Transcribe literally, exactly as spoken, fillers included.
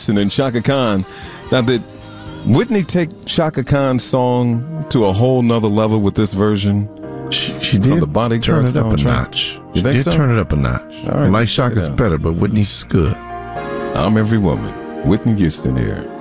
Houston and Chaka Khan. Now, did Whitney take Chaka Khan's song to a whole nother level with this version? She, she did the Bodyguard turn it up a soundtrack? notch. You She think did so? turn it up a notch. All right, like let's check it Shaka's out. better, but Whitney's is good. I'm Every Woman. Whitney Houston here.